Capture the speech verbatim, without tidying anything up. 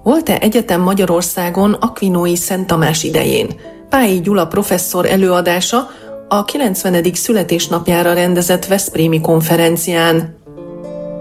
Volt-e egyetem Magyarországon Aquinói Szent Tamás idején? Pályi Gyula professzor előadása a kilencvenedik születésnapjára rendezett veszprémi konferencián.